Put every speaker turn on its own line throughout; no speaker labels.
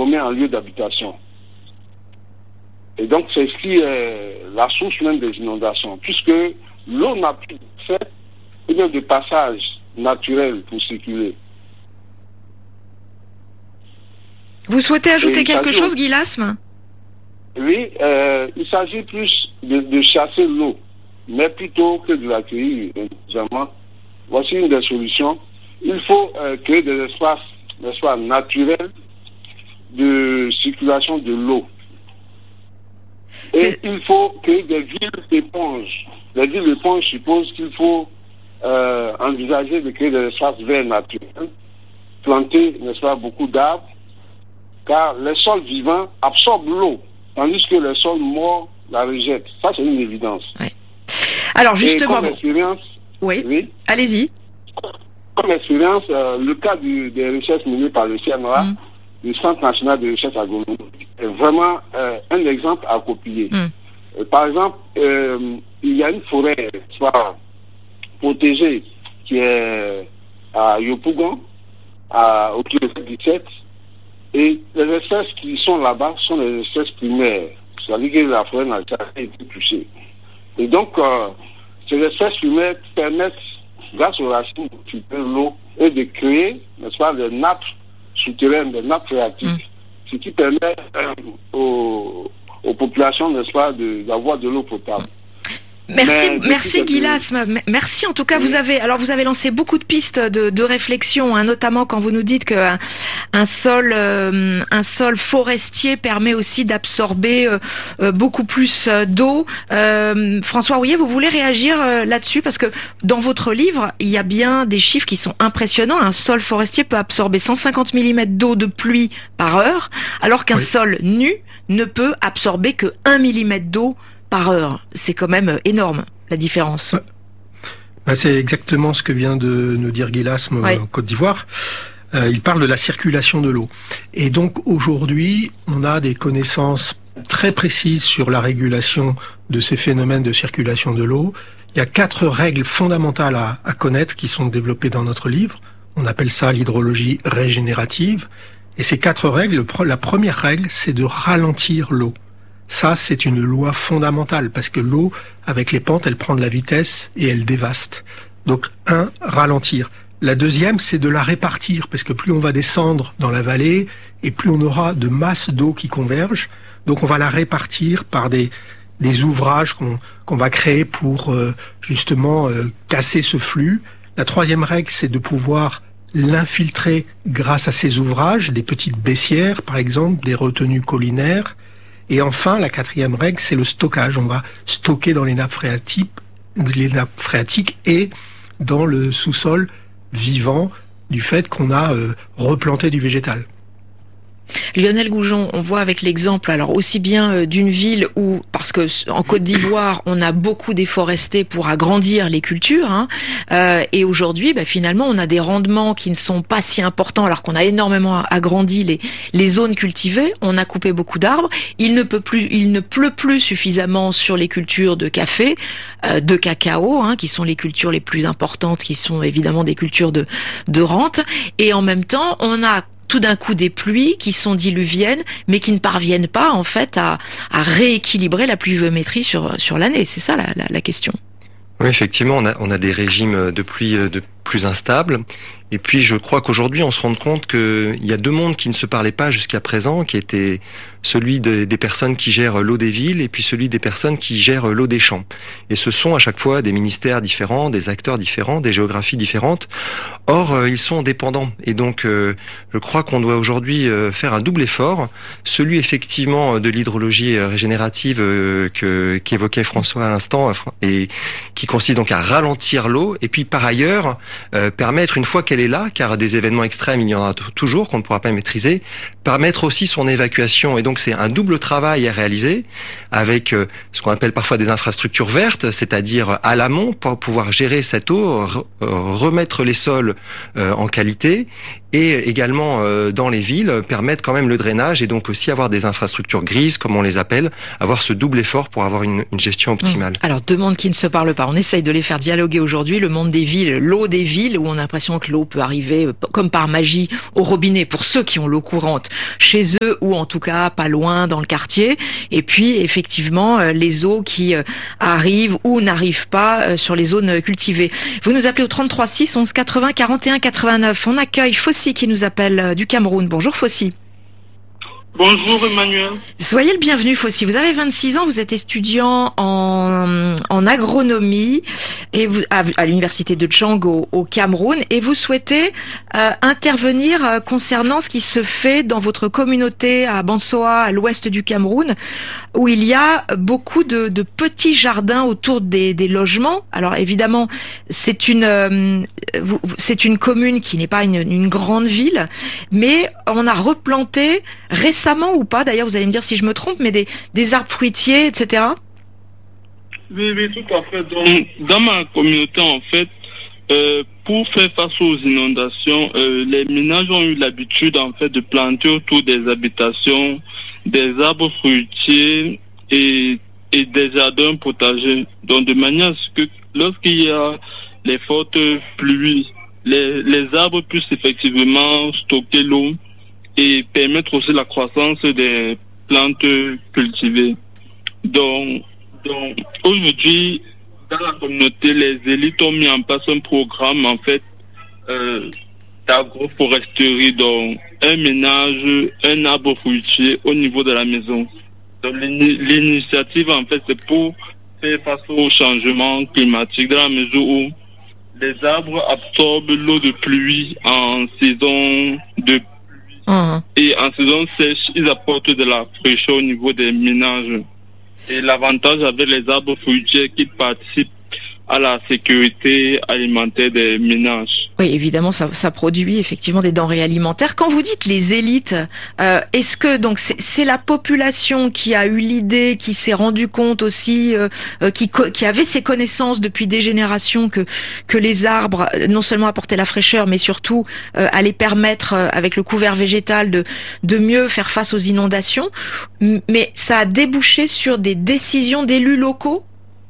transformés en lieu d'habitation. Et donc, c'est ce qui est la source même des inondations, puisque l'eau n'a plus de passage naturel pour circuler.
Vous souhaitez ajouter quelque chose, Guy Lasme ?
Oui, il s'agit plus de chasser l'eau, mais plutôt que de l'accueillir intelligemment. Voici une des solutions. Il faut créer des espaces naturels de circulation de l'eau. Et il faut créer des villes éponges. Les villes éponges supposent qu'il faut envisager de créer des espaces verts naturels, planter, n'est-ce pas, beaucoup d'arbres, car les sols vivants absorbent l'eau, tandis que les sols morts la rejettent. Ça, c'est une évidence.
Ouais. Alors, justement...
Comme expérience...
Oui, allez-y.
Comme expérience, le cas des recherches menées par le CNRA, le Centre national de recherche agronomique, est vraiment un exemple à copier. Par exemple, il y a une forêt protégée qui est à Yopougon, au kilomètre 17, et les espèces qui sont là-bas sont les espèces primaires, c'est-à-dire que la forêt n'a jamais été touchée. Et donc, ces espèces primaires permettent, grâce aux racines, de filtrer l'eau et de créer, n'est-ce pas, des nappes souterraines, des nappes phréatiques, ce qui permet aux populations, n'est-ce pas, d'avoir de l'eau potable.
Merci Guy Lasme. Merci en tout cas. Vous avez lancé beaucoup de pistes de réflexion, notamment quand vous nous dites que un sol forestier permet aussi d'absorber beaucoup plus d'eau. François Rouillet, vous voulez réagir là-dessus parce que dans votre livre, il y a bien des chiffres qui sont impressionnants. Un sol forestier peut absorber 150 mm d'eau de pluie par heure, alors qu'un sol nu ne peut absorber que 1 mm d'eau par heure. C'est quand même énorme, la différence.
C'est exactement ce que vient de nous dire Guy Lasme en Côte d'Ivoire. Il parle de la circulation de l'eau. Et donc, aujourd'hui, on a des connaissances très précises sur la régulation de ces phénomènes de circulation de l'eau. Il y a 4 règles fondamentales à connaître qui sont développées dans notre livre. On appelle ça l'hydrologie régénérative. Et ces 4 règles, la première règle, c'est de ralentir l'eau. Ça, c'est une loi fondamentale, parce que l'eau, avec les pentes, elle prend de la vitesse et elle dévaste. Donc, ralentir. La deuxième, c'est de la répartir, parce que plus on va descendre dans la vallée, et plus on aura de masse d'eau qui converge. Donc, on va la répartir par des ouvrages qu'on va créer pour, justement, casser ce flux. La troisième règle, c'est de pouvoir l'infiltrer grâce à ces ouvrages, des petites baissières, par exemple, des retenues collinaires. Et enfin, la quatrième règle, c'est le stockage. On va stocker dans les nappes phréatiques et dans le sous-sol vivant du fait qu'on a replanté du végétal.
Lionel Goujon, on voit avec l'exemple, alors aussi bien d'une ville où, parce que en Côte d'Ivoire, on a beaucoup déforesté pour agrandir les cultures, et aujourd'hui, finalement, on a des rendements qui ne sont pas si importants, alors qu'on a énormément agrandi les zones cultivées. On a coupé beaucoup d'arbres. Il ne pleut plus suffisamment sur les cultures de café, de cacao, qui sont les cultures les plus importantes, qui sont évidemment des cultures de rente. Et en même temps, on a tout d'un coup des pluies qui sont diluviennes, mais qui ne parviennent pas en fait à rééquilibrer la pluviométrie sur l'année. C'est ça la question.
Oui, effectivement, on a des régimes de pluie de plus instables. Et puis, je crois qu'aujourd'hui, on se rend compte qu'il y a 2 mondes qui ne se parlaient pas jusqu'à présent, qui étaient celui des personnes qui gèrent l'eau des villes et puis celui des personnes qui gèrent l'eau des champs. Et ce sont à chaque fois des ministères différents, des acteurs différents, des géographies différentes. Or, ils sont dépendants. Et donc, je crois qu'on doit aujourd'hui faire un double effort. Celui, effectivement, de l'hydrologie régénérative qu'évoquait François à l'instant, et qui consiste donc à ralentir l'eau. Et puis, par ailleurs, permettre, une fois qu'elle est là, car des événements extrêmes, il y en a toujours, qu'on ne pourra pas maîtriser, permettre aussi son évacuation. Et donc, c'est un double travail à réaliser avec ce qu'on appelle parfois des infrastructures vertes, c'est-à-dire à l'amont pour pouvoir gérer cette eau, remettre les sols en qualité, et également dans les villes permettre quand même le drainage et donc aussi avoir des infrastructures grises, comme on les appelle, avoir ce double effort pour avoir une gestion optimale.
Alors, deux mondes qui ne se parlent pas. On essaye de les faire dialoguer aujourd'hui. Le monde des villes, l'eau des villes, où on a l'impression que l'eau peut arriver comme par magie au robinet pour ceux qui ont l'eau courante chez eux ou en tout cas pas loin dans le quartier. Et puis, effectivement, les eaux qui arrivent ou n'arrivent pas sur les zones cultivées. Vous nous appelez au 33 6 11 80 41 89. On accueille Fossi qui nous appelle du Cameroun. Bonjour Fossi.
Bonjour Emmanuel.
Soyez le bienvenu Fossi. Vous avez 26 ans, vous êtes étudiant en agronomie et vous, à l'université de Django au Cameroun et vous souhaitez intervenir concernant ce qui se fait dans votre communauté à Bansoa, à l'ouest du Cameroun, où il y a beaucoup de petits jardins autour des logements. Alors évidemment, c'est une commune qui n'est pas une grande ville, mais on a replanté récemment ou pas, d'ailleurs vous allez me dire si je me trompe, mais des arbres fruitiers, etc.
Oui, tout à fait. Donc, dans ma communauté, en fait, pour faire face aux inondations, les ménages ont eu l'habitude, en fait, de planter autour des habitations des arbres fruitiers et des jardins potagers. Donc, de manière à ce que lorsqu'il y a les fortes pluies, les arbres puissent effectivement stocker l'eau et permettre aussi la croissance des plantes cultivées. Donc aujourd'hui, dans la communauté, les élites ont mis en place un programme, en fait, d'agroforesterie. Donc, un ménage, un arbre fruitier au niveau de la maison. Donc, l'initiative, en fait, c'est pour faire face au changement climatique, dans la mesure où les arbres absorbent l'eau de pluie en saison de pluie. Et en saison sèche, ils apportent de la fraîcheur au niveau des ménages. Et l'avantage avec les arbres fruitiers qu'ils participent à la sécurité alimentaire des ménages.
Oui, évidemment, ça produit effectivement des denrées alimentaires. Quand vous dites les élites, est-ce que donc c'est la population qui a eu l'idée, qui s'est rendu compte aussi, qui avait ces connaissances depuis des générations que les arbres non seulement apportaient la fraîcheur, mais surtout allaient permettre avec le couvert végétal de mieux faire face aux inondations. Mais ça a débouché sur des décisions d'élus locaux?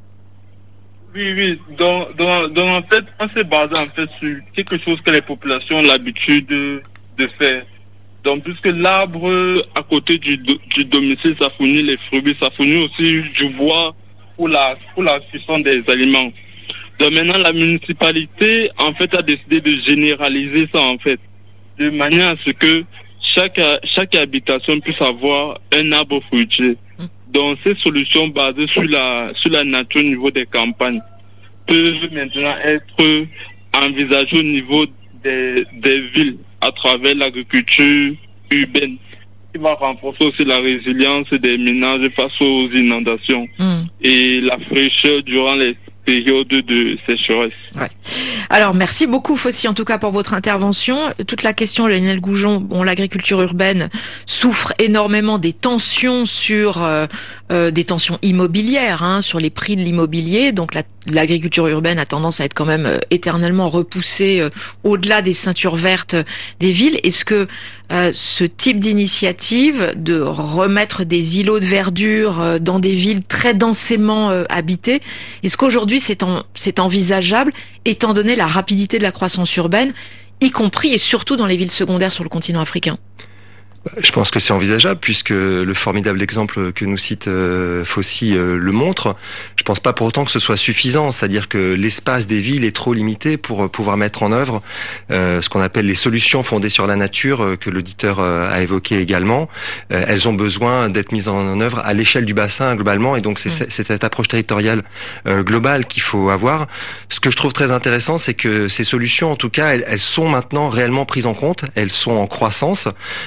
Oui. Donc, en fait, on s'est basé, en fait, sur quelque chose que les populations ont l'habitude de faire. Donc, puisque l'arbre, à côté du domicile, ça fournit les fruits, ça fournit aussi du bois pour la cuisson des aliments. Donc, maintenant, la municipalité, en fait, a décidé de généraliser ça, en fait, de manière à ce que chaque habitation puisse avoir un arbre fruitier. Donc, ces solutions basées sur la nature au niveau des campagnes peuvent maintenant être envisagées au niveau des villes à travers l'agriculture urbaine, qui va renforcer aussi la résilience des ménages face aux inondations et la fraîcheur durant les périodes de sécheresse.
Ouais. Alors, merci beaucoup, Fossi, en tout cas, pour votre intervention. Toute la question, Lionel Goujon, bon, l'agriculture urbaine souffre énormément des tensions sur des tensions immobilières, sur les prix de l'immobilier. Donc, l'agriculture urbaine a tendance à être quand même éternellement repoussée au-delà des ceintures vertes des villes. Est-ce que ce type d'initiative de remettre des îlots de verdure dans des villes très densément habitées, est-ce qu'aujourd'hui c'est envisageable, étant donné la rapidité de la croissance urbaine, y compris et surtout dans les villes secondaires sur le continent africain?
Je pense que c'est envisageable puisque le formidable exemple que nous cite Fossi le montre. Je pense pas pour autant que ce soit suffisant, c'est-à-dire que l'espace des villes est trop limité pour pouvoir mettre en œuvre ce qu'on appelle les solutions fondées sur la nature que l'auditeur a évoqué également. Elles ont besoin d'être mises en œuvre à l'échelle du bassin globalement et donc c'est cette approche territoriale globale qu'il faut avoir. Ce que je trouve très intéressant, c'est que ces solutions, en tout cas, elles sont maintenant réellement prises en compte. Elles sont en croissance.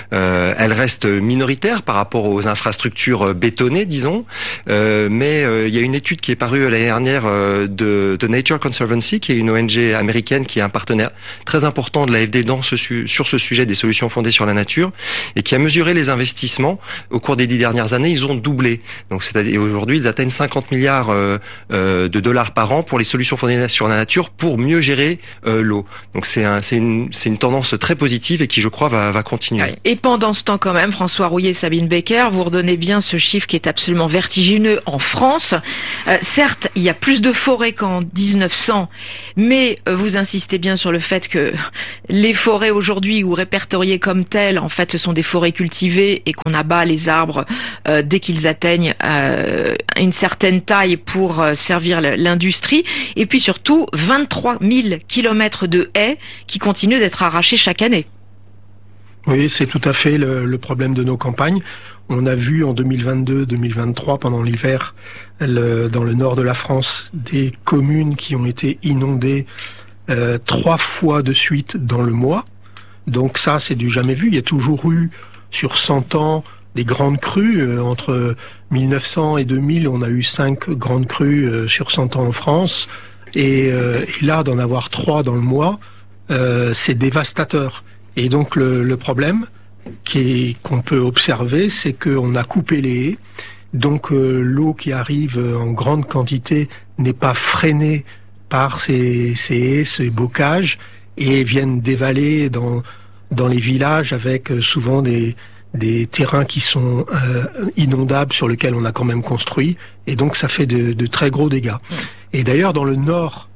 Elle reste minoritaire par rapport aux infrastructures bétonnées, disons, mais il y a une étude qui est parue l'année dernière de Nature Conservancy, qui est une ONG américaine qui est un partenaire très important de l'AFD sur ce sujet des solutions fondées sur la nature, et qui a mesuré les investissements au cours des 10 dernières années. Ils ont doublé. Donc, c'est-à-dire aujourd'hui, ils atteignent 50 milliards de dollars par an pour les solutions fondées sur la nature pour mieux gérer l'eau. Donc, c'est une tendance très positive et qui, je crois, va continuer.
Et pendant ce temps, quand même, François Rouillet et Sabine Becker, vous redonnez bien ce chiffre qui est absolument vertigineux en France. Certes, il y a plus de forêts qu'en 1900, mais vous insistez bien sur le fait que les forêts aujourd'hui, ou répertoriées comme telles, en fait, ce sont des forêts cultivées et qu'on abat les arbres dès qu'ils atteignent une certaine taille pour servir l'industrie. Et puis surtout, 23 000 kilomètres de haies qui continuent d'être arrachées chaque année.
Oui, c'est tout à fait le problème de nos campagnes. On a vu en 2022-2023, pendant l'hiver, dans le nord de la France, des communes qui ont été inondées 3 fois de suite dans le mois. Donc ça, c'est du jamais vu. Il y a toujours eu, sur 100 ans, des grandes crues. Entre 1900 et 2000, on a eu 5 grandes crues sur 100 ans en France. Et là, d'en avoir 3 dans le mois, c'est dévastateur. Et donc le problème qu'on peut observer, c'est qu'on a coupé les haies. Donc l'eau qui arrive en grande quantité n'est pas freinée par ces haies, ces bocages, et viennent dévaler dans les villages avec souvent des terrains qui sont inondables sur lesquels on a quand même construit. Et donc ça fait de très gros dégâts. Et d'ailleurs dans le nord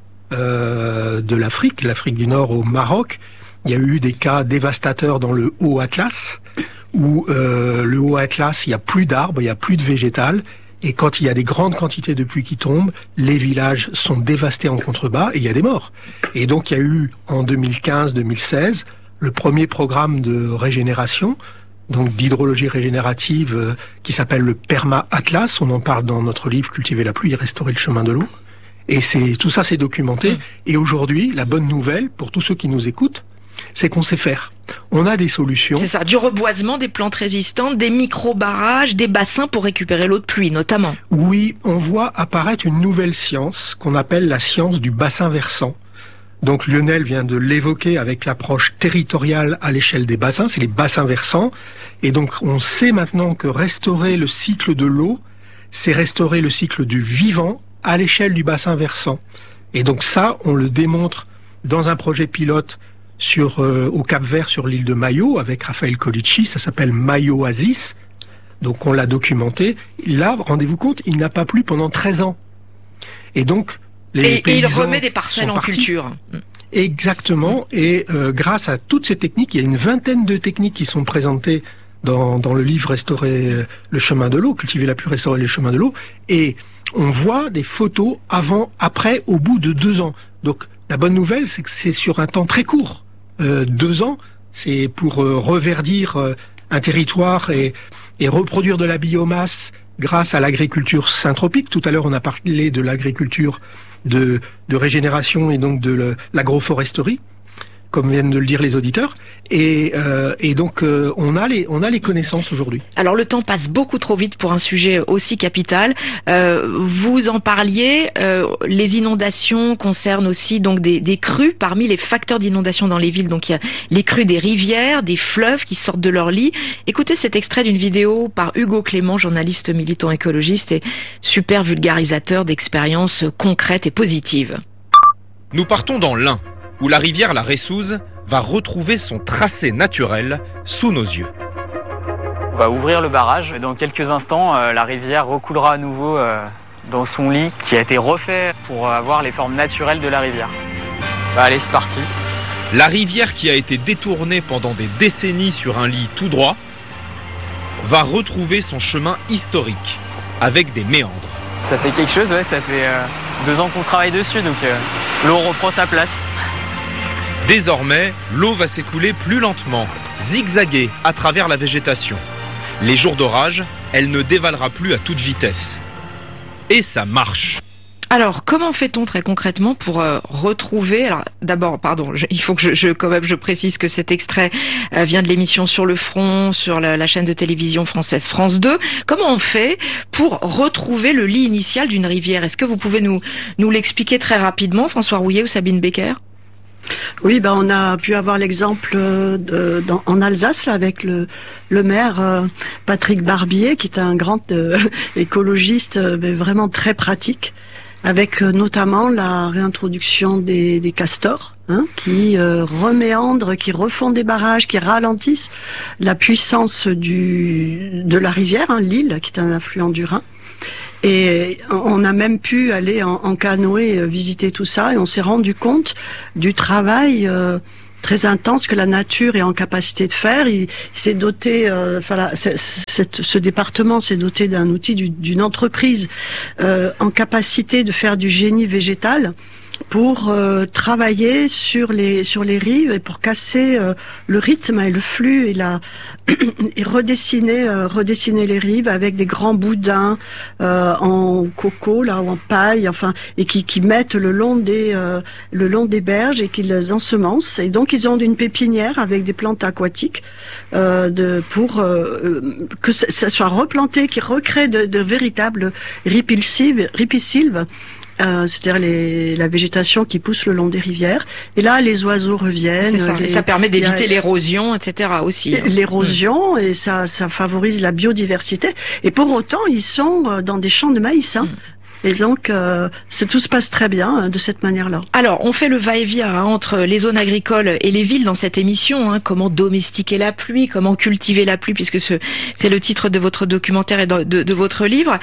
de l'Afrique du Nord au Maroc, il y a eu des cas dévastateurs dans le Haut-Atlas, où le Haut-Atlas, il n'y a plus d'arbres, il n'y a plus de végétal, et quand il y a des grandes quantités de pluie qui tombent, les villages sont dévastés en contrebas, et il y a des morts. Et donc il y a eu, en 2015-2016, le premier programme de régénération, donc d'hydrologie régénérative, qui s'appelle le Perma-Atlas. On en parle dans notre livre « Cultiver la pluie et restaurer le chemin de l'eau ». Et tout ça, c'est documenté. Et aujourd'hui, la bonne nouvelle, pour tous ceux qui nous écoutent, c'est qu'on sait faire. On a des solutions.
C'est ça, du reboisement, des plantes résistantes, des micro-barrages, des bassins pour récupérer l'eau de pluie, notamment.
Oui, on voit apparaître une nouvelle science qu'on appelle la science du bassin versant. Donc Lionel vient de l'évoquer avec l'approche territoriale à l'échelle des bassins, c'est les bassins versants. Et donc on sait maintenant que restaurer le cycle de l'eau, c'est restaurer le cycle du vivant à l'échelle du bassin versant. Et donc ça, on le démontre dans un projet pilote au Cap-Vert, sur l'île de Mayo, avec Raphaël Colici. Ça s'appelle Mayo-Oasis. Donc on l'a documenté. Là, rendez-vous compte, il n'a pas plu pendant 13 ans. Et donc,
et il remet des parcelles en culture.
Exactement. Et grâce à toutes ces techniques, il y a une vingtaine de techniques qui sont présentées dans le livre Restaurer le chemin de l'eau, Cultiver la pluie, restaurer le chemin de l'eau. Et on voit des photos avant, après, au bout de 2 ans. Donc la bonne nouvelle, c'est que c'est sur un temps très court. 2 ans, c'est pour reverdir un territoire et reproduire de la biomasse grâce à l'agriculture syntropique. Tout à l'heure, on a parlé de l'agriculture de régénération et donc de l'agroforesterie, comme viennent de le dire les auditeurs, et donc on a les connaissances aujourd'hui.
Alors le temps passe beaucoup trop vite pour un sujet aussi capital. Vous en parliez, les inondations concernent aussi donc des crues. Parmi les facteurs d'inondation dans les villes, donc il y a les crues des rivières, des fleuves qui sortent de leur lit. Écoutez cet extrait d'une vidéo par Hugo Clément, journaliste militant écologiste et super vulgarisateur d'expériences concrètes et positives.
Nous partons dans l'Ain, où la rivière la Ressouze va retrouver son tracé naturel sous nos yeux.
On va ouvrir le barrage et dans quelques instants, la rivière recoulera à nouveau dans son lit qui a été refait pour avoir les formes naturelles de la rivière. Allez, c'est parti.
La rivière qui a été détournée pendant des décennies sur un lit tout droit va retrouver son chemin historique avec des méandres.
Ça fait quelque chose, ouais, ça fait 2 ans qu'on travaille dessus, donc l'eau reprend sa place.
Désormais, l'eau va s'écouler plus lentement, zigzaguer à travers la végétation. Les jours d'orage, elle ne dévalera plus à toute vitesse. Et ça marche.
Alors, comment fait-on très concrètement pour retrouver... Alors, d'abord, pardon, il faut que je précise que cet extrait vient de l'émission Sur le front, sur la chaîne de télévision française France 2. Comment on fait pour retrouver le lit initial d'une rivière? Est-ce que vous pouvez nous l'expliquer très rapidement, François Rouillet ou Sabine Becker?
Oui, on a pu avoir l'exemple en Alsace là, avec le maire Patrick Barbier, qui est un grand écologiste, mais vraiment très pratique, avec notamment la réintroduction des castors, qui reméandrent, qui refont des barrages, qui ralentissent la puissance de la rivière, l'Isle, qui est un affluent du Rhin. Et on a même pu aller en canoë visiter tout ça, et on s'est rendu compte du travail très intense que la nature est en capacité de faire. Il s'est doté, ce département s'est doté d'un outil d'une entreprise en capacité de faire du génie végétal pour travailler sur les rives et pour casser le rythme et le flux et redessiner les rives avec des grands boudins en coco là ou en paille, et qui mettent le long des berges et qui les ensemencent. Et donc ils ont une pépinière avec des plantes aquatiques pour que ça soit replanté, qui recrée de véritables ripisylves. C'est-à-dire la végétation qui pousse le long des rivières. Et là, les oiseaux reviennent.
C'est ça. Et ça permet d'éviter l'érosion, etc. aussi.
L'érosion, et ça favorise la biodiversité. Et pour autant, ils sont dans des champs de maïs. Et donc, tout se passe très bien de cette manière-là.
Alors, on fait le va-et-vient entre les zones agricoles et les villes dans cette émission. Comment domestiquer la pluie, comment cultiver la pluie, puisque c'est le titre de votre documentaire et de votre livre.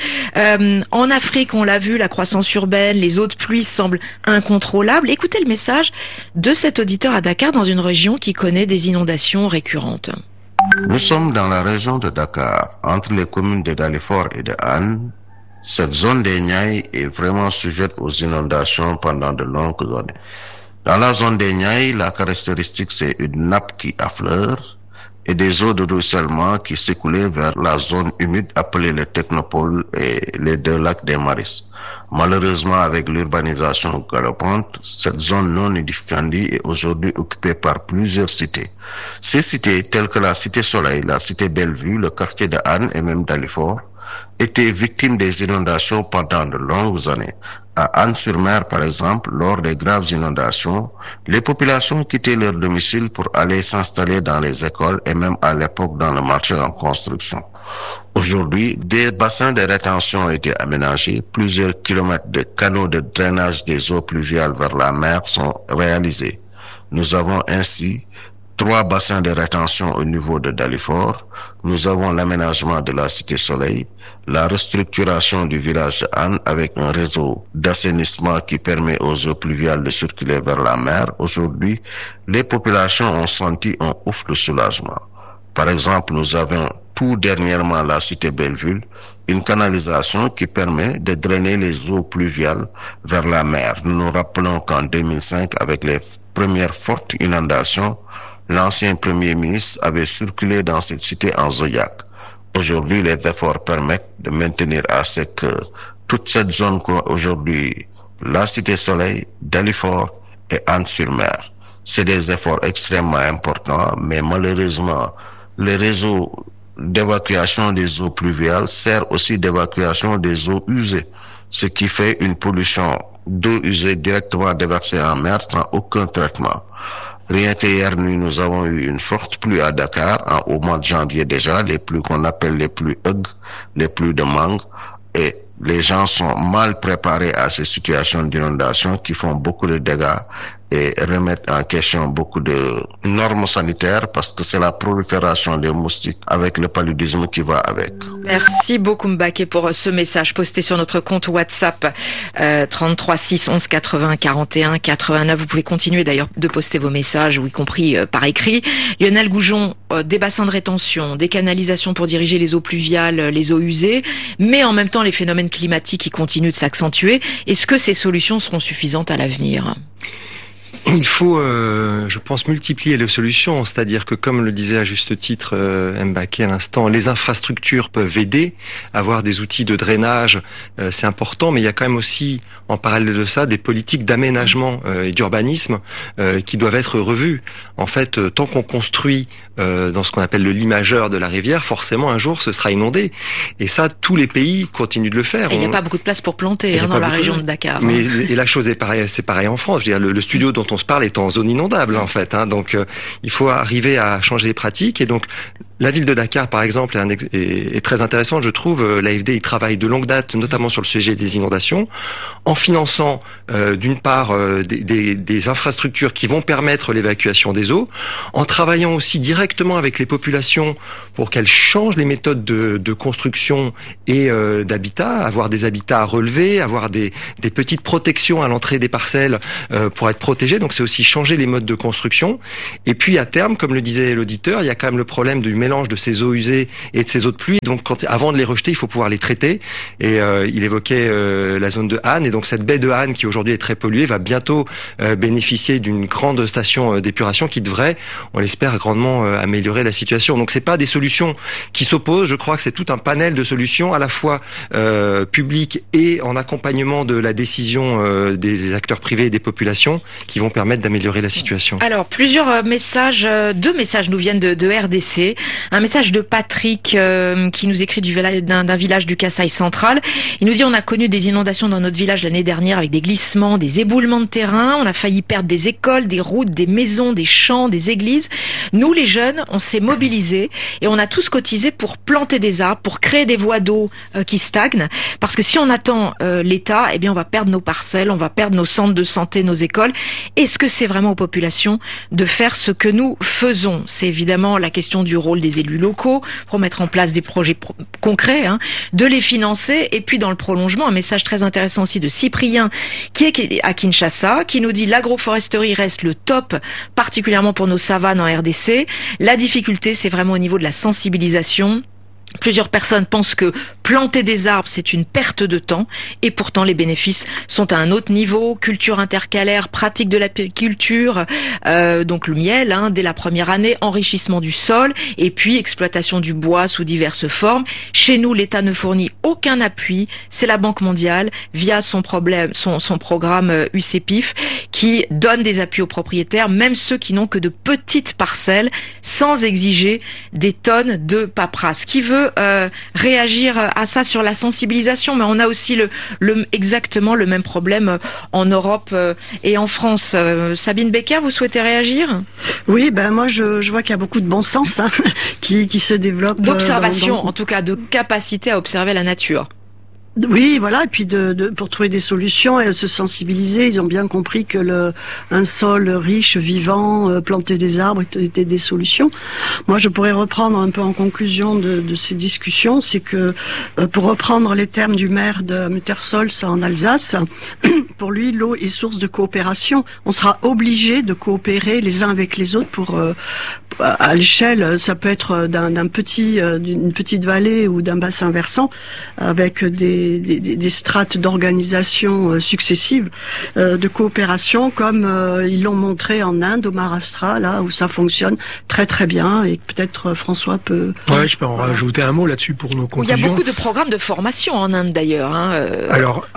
En Afrique, on l'a vu, la croissance urbaine, les eaux de pluie semblent incontrôlables. Écoutez le message de cet auditeur à Dakar, dans une région qui connaît des inondations récurrentes.
Nous sommes dans la région de Dakar, entre les communes de Dalifort et de Hann. Cette zone des Niayes est vraiment sujette aux inondations pendant de longues années. Dans la zone des Niayes, la caractéristique, c'est une nappe qui affleure et des eaux de ruissellement qui s'écoulaient vers la zone humide appelée les technopoles et les 2 lacs des Maris. Malheureusement, avec l'urbanisation galopante, cette zone non édificante est aujourd'hui occupée par plusieurs cités. Ces cités, telles que la cité Soleil, la cité Bellevue, le quartier de Hann et même Dalifort, étaient victimes des inondations pendant de longues années. À Hann-sur-Mer, par exemple, lors des graves inondations, les populations quittaient leur domicile pour aller s'installer dans les écoles et même à l'époque dans le marché en construction. Aujourd'hui, des bassins de rétention ont été aménagés, plusieurs kilomètres de canaux de drainage des eaux pluviales vers la mer sont réalisés. Nous avons ainsi 3 bassins de rétention au niveau de Dalifort. Nous avons l'aménagement de la cité Soleil, la restructuration du village de Hann avec un réseau d'assainissement qui permet aux eaux pluviales de circuler vers la mer. Aujourd'hui, les populations ont senti un ouf de soulagement. Par exemple, nous avons tout dernièrement la cité Bellevue, une canalisation qui permet de drainer les eaux pluviales vers la mer. Nous nous rappelons qu'en 2005, avec les premières fortes inondations, l'ancien Premier ministre avait circulé dans cette cité en Zodiac. Aujourd'hui, les efforts permettent de maintenir à sec toute cette zone qu'aujourd'hui, la cité Soleil, Dalifort et Hann-sur-Mer. C'est des efforts extrêmement importants, mais malheureusement, le réseau d'évacuation des eaux pluviales sert aussi d'évacuation des eaux usées, ce qui fait une pollution d'eau usée directement déversée en mer sans aucun traitement. Rien que hier nuit, nous avons eu une forte pluie à Dakar, au mois de janvier déjà, les pluies qu'on appelle les pluies Hug, les pluies de mangue, et les gens sont mal préparés à ces situations d'inondation qui font beaucoup de dégâts et remettent en question beaucoup de normes sanitaires parce que c'est la prolifération des moustiques avec le paludisme qui va avec.
Merci beaucoup Mbaké pour ce message posté sur notre compte WhatsApp 33 6 11 80 41 89. Vous pouvez continuer d'ailleurs de poster vos messages, y compris par écrit. Lionel Goujon, des bassins de rétention, des canalisations pour diriger les eaux pluviales, les eaux usées, mais en même temps les phénomènes climatiques qui continuent de s'accentuer. Est-ce que ces solutions seront suffisantes à l'avenir ?
Il faut, je pense, multiplier les solutions. C'est-à-dire que, comme le disait à juste titre Mbaké à l'instant, les infrastructures peuvent aider. Avoir des outils de drainage, c'est important, mais il y a quand même aussi, en parallèle de ça, des politiques d'aménagement et d'urbanisme qui doivent être revues. En fait, tant qu'on construit dans ce qu'on appelle le lit majeur de la rivière, forcément un jour ce sera inondé. Et ça, tous les pays continuent de le faire.
Et il n'y a pas beaucoup de place pour planter dans la région de Dakar.
Mais et la chose est pareille, c'est pareil en France. Je veux dire, le studio dont on se parle est en zone inondable en fait. Donc il faut arriver à changer les pratiques. Et donc la ville de Dakar, par exemple, est très intéressante, je trouve. L'AFD y travaille de longue date, notamment sur le sujet des inondations, en finançant d'une part des infrastructures qui vont permettre l'évacuation des eaux, en travaillant aussi directement avec les populations pour qu'elles changent les méthodes de construction et d'habitat, avoir des habitats à relever, avoir des petites protections à l'entrée des parcelles pour être protégées. Donc c'est aussi changer les modes de construction. Et puis à terme, comme le disait l'auditeur, il y a quand même le problème du mélange de ces eaux usées et de ces eaux de pluie. Donc avant de les rejeter, il faut pouvoir les traiter. Et il évoquait la zone de Han. Et donc cette baie de Han, qui aujourd'hui est très polluée, va bientôt bénéficier d'une grande station d'épuration qui devrait, on l'espère, grandement améliorer la situation. Donc c'est pas des solutions qui s'opposent. Je crois que c'est tout un panel de solutions à la fois publiques et en accompagnement de la décision des acteurs privés et des populations qui vont permettre d'améliorer la situation.
Alors, plusieurs messages, 2 messages nous viennent de RDC. Un message de Patrick qui nous écrit d'un village du Kasaï central. Il nous dit: on a connu des inondations dans notre village l'année dernière avec des glissements, des éboulements de terrain. On a failli perdre des écoles, des routes, des maisons, des champs, des églises. Nous, les jeunes, on s'est mobilisés et on a tous cotisé pour planter des arbres, pour créer des voies d'eau qui stagnent. Parce que si on attend l'État, eh bien, on va perdre nos parcelles, on va perdre nos centres de santé, nos écoles. Est-ce que c'est vraiment aux populations de faire ce que nous faisons? C'est évidemment la question du rôle des élus locaux pour mettre en place des projets concrets, de les financer. Et puis dans le prolongement, un message très intéressant aussi de Cyprien qui est à Kinshasa, qui nous dit: l'agroforesterie reste le top, particulièrement pour nos savanes en RDC. La difficulté, c'est vraiment au niveau de la sensibilisation. Plusieurs personnes pensent que planter des arbres, c'est une perte de temps, et pourtant les bénéfices sont à un autre niveau. Culture intercalaire, pratique de l'apiculture, donc le miel, dès la première année, enrichissement du sol, et puis exploitation du bois sous diverses formes. Chez nous, l'État ne fournit aucun appui. C'est la Banque mondiale, via son programme UCPIF, qui donne des appuis aux propriétaires, même ceux qui n'ont que de petites parcelles, sans exiger des tonnes de paperasse. Qui veut réagir à ça sur la sensibilisation? Mais on a aussi exactement le même problème en Europe et en France. Sabine Becker, vous souhaitez réagir?
Oui, moi je vois qu'il y a beaucoup de bon sens qui se développe.
D'observation, en tout cas, de capacité à observer la nature.
Oui, voilà, et puis pour trouver des solutions et se sensibiliser, ils ont bien compris que un sol riche, vivant, planter des arbres étaient des solutions. Moi, je pourrais reprendre un peu en conclusion de ces discussions, c'est que, pour reprendre les termes du maire de Muttersols en Alsace, pour lui, l'eau est source de coopération. On sera obligé de coopérer les uns avec les autres pour, à l'échelle, ça peut être d'une petite vallée ou d'un bassin versant, avec des strates d'organisation successives, de coopération, comme ils l'ont montré en Inde, au Maharashtra, là où ça fonctionne très très bien, et peut-être François peut...
Ouais, je peux en rajouter un mot là-dessus pour nos conclusions.
Il y a beaucoup de programmes de formation en Inde d'ailleurs,
Alors,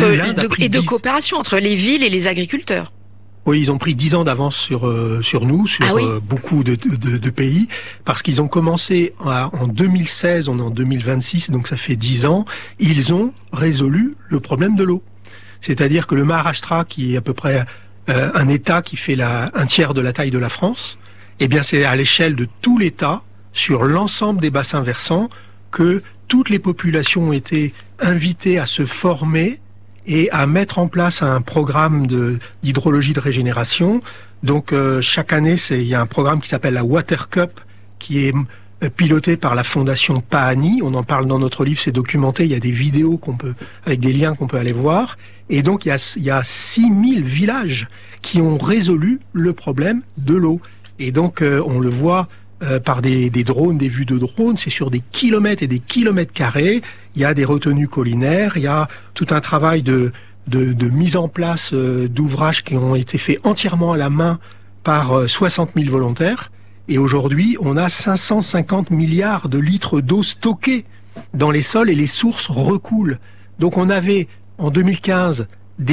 de coopération entre les villes et les agriculteurs.
Oui, ils ont pris 10 ans d'avance sur nous, sur beaucoup de pays, parce qu'ils ont commencé en 2016, on est en 2026, donc ça fait 10 ans, ils ont résolu le problème de l'eau. C'est-à-dire que le Maharashtra, qui est à peu près un État qui fait un tiers de la taille de la France, eh bien c'est à l'échelle de tout l'État, sur l'ensemble des bassins versants, que toutes les populations ont été invitées à se former et à mettre en place un programme d'hydrologie de régénération. Donc chaque année, il y a un programme qui s'appelle la Water Cup, qui est piloté par la fondation Pahani. On en parle dans notre livre, c'est documenté, il y a des vidéos avec des liens qu'on peut aller voir. Et donc il y a 6000 villages qui ont résolu le problème de l'eau. Et donc on le voit par des drones, des vues de drones, c'est sur des kilomètres et des kilomètres carrés. Il y a des retenues collinaires, il y a tout un travail de mise en place d'ouvrages qui ont été faits entièrement à la main par 60 000 volontaires. Et aujourd'hui, on a 550 milliards de litres d'eau stockés dans les sols et les sources recoulent. Donc on avait en 2015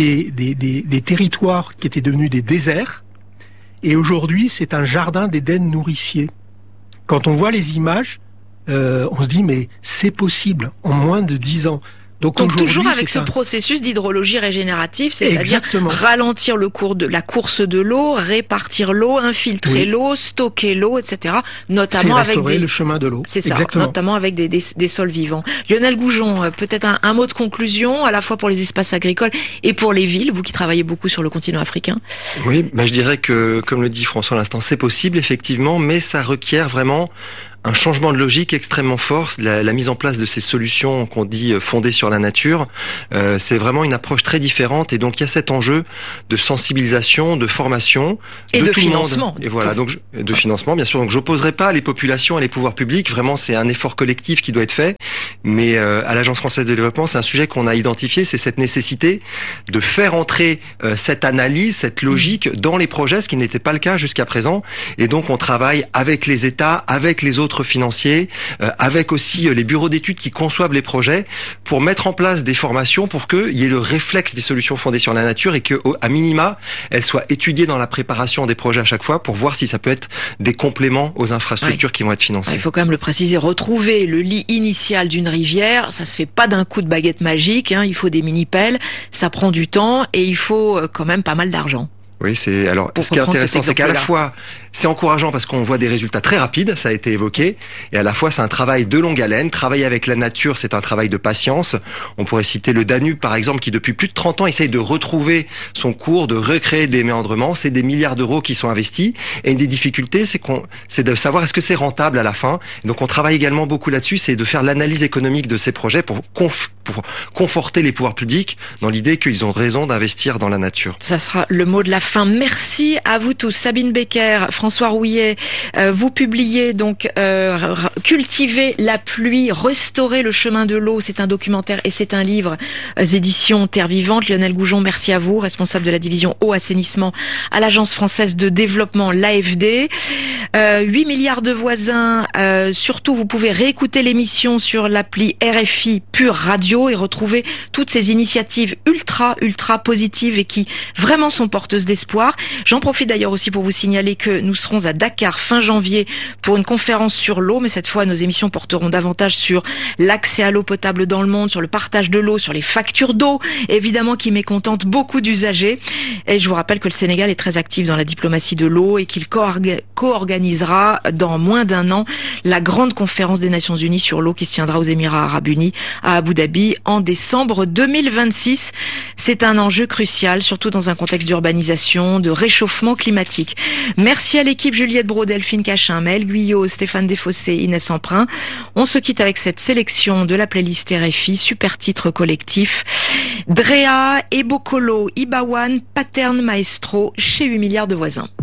des territoires qui étaient devenus des déserts. Et aujourd'hui, c'est un jardin d'Éden nourricier. Quand on voit les images, on se dit mais c'est possible en moins de 10 ans. Donc
toujours avec ce processus d'hydrologie régénérative, c'est-à-dire ralentir la course de l'eau, répartir l'eau, infiltrer l'eau, stocker l'eau, etc. Notamment avec
le chemin de l'eau.
C'est ça, notamment avec des sols vivants. Lionel Goujon, peut-être un mot de conclusion, à la fois pour les espaces agricoles et pour les villes, vous qui travaillez beaucoup sur le continent africain.
Oui, je dirais que, comme le dit François à l'instant, c'est possible effectivement, mais ça requiert vraiment un changement de logique extrêmement fort, la mise en place de ces solutions qu'on dit fondées sur la nature, c'est vraiment une approche très différente et donc il y a cet enjeu de sensibilisation, de formation
et de
tout
financement.
Le monde. Et voilà, donc de financement bien sûr. Donc j'opposerai pas les populations et les pouvoirs publics, vraiment c'est un effort collectif qui doit être fait, mais à l'Agence française de développement, c'est un sujet qu'on a identifié, c'est cette nécessité de faire entrer cette analyse, cette logique dans les projets, ce qui n'était pas le cas jusqu'à présent, et donc on travaille avec les États, avec les autres financiers, avec aussi les bureaux d'études qui conçoivent les projets pour mettre en place des formations pour qu'il y ait le réflexe des solutions fondées sur la nature et que, à minima, elles soient étudiées dans la préparation des projets à chaque fois pour voir si ça peut être des compléments aux infrastructures qui vont être financées.
Il faut quand même le préciser, retrouver le lit initial d'une rivière, ça se fait pas d'un coup de baguette magique, il faut des mini-pelles, ça prend du temps et il faut quand même pas mal d'argent.
Oui, ce qui est intéressant, c'est qu'à la fois, c'est encourageant parce qu'on voit des résultats très rapides, ça a été évoqué, et à la fois, c'est un travail de longue haleine. Travailler avec la nature, c'est un travail de patience. On pourrait citer le Danube, par exemple, qui depuis plus de 30 ans essaye de retrouver son cours, de recréer des méandrements. C'est des milliards d'euros qui sont investis. Et une des difficultés, c'est de savoir est-ce que c'est rentable à la fin. Et donc, on travaille également beaucoup là-dessus, c'est de faire l'analyse économique de ces projets pour conforter les pouvoirs publics dans l'idée qu'ils ont raison d'investir dans la nature.
Ça sera le mot de la fin. Merci à vous tous. Sabine Becker, François Rouillet, vous publiez donc Cultiver la pluie, restaurer le chemin de l'eau. C'est un documentaire et c'est un livre, éditions Terre Vivante. Lionel Goujon, merci à vous, responsable de la division eau assainissement à l'Agence française de développement, l'AFD. 8 milliards de voisins. Surtout, vous pouvez réécouter l'émission sur l'appli RFI Pure Radio et retrouver toutes ces initiatives ultra positives et qui vraiment sont porteuses d'espoir. J'en profite d'ailleurs aussi pour vous signaler que nous serons à Dakar fin janvier pour une conférence sur l'eau, mais cette fois nos émissions porteront davantage sur l'accès à l'eau potable dans le monde, sur le partage de l'eau, sur les factures d'eau, évidemment qui mécontentent beaucoup d'usagers. Et je vous rappelle que le Sénégal est très actif dans la diplomatie de l'eau et qu'il co-organisera dans moins d'un an la grande conférence des Nations Unies sur l'eau qui se tiendra aux Émirats Arabes Unis à Abu Dhabi en décembre 2026. C'est un enjeu crucial, surtout dans un contexte d'urbanisation, de réchauffement climatique. Merci à l'équipe Juliette Braud, Delphine Cachin, Maëlle Guyot, Stéphane Desfossés, Inès Emprunt. On se quitte avec cette sélection de la playlist RFI, super titre collectif. Drea, Ebokolo, Ibawan, Pattern Maestro, chez 8 milliards de voisins.